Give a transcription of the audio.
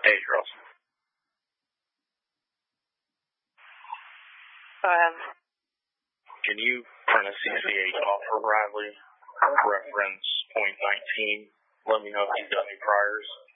Hey, girls. Can you print a CCH off for Riley? Reference .19. Let me know if you've got any priors.